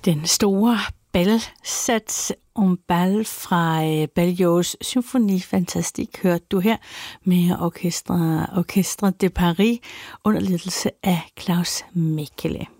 Den store balsats om bal fra Berlioz' Symphony Fantastique hørte du her med Orchestre de Paris under ledelse af Klaus Mekele.